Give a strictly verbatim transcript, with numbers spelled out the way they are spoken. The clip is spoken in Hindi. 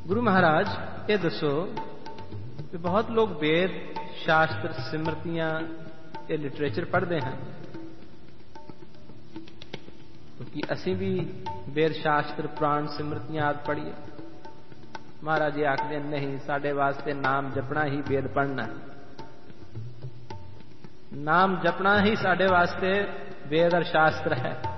गुरु महाराज ये दसो कि बहुत लोग वेद शास्त्र सिमरतियां ये लिटरेचर पढ़ते हैं, क्योंकि असी भी वेद शास्त्र पुराण सिमरतियां आदि पढ़िए। महाराज जी आखते नहीं, साढ़े वास्ते नाम जपना ही वेद पढ़ना है। नाम जपना ही साढ़े वास्ते वेद और शास्त्र है।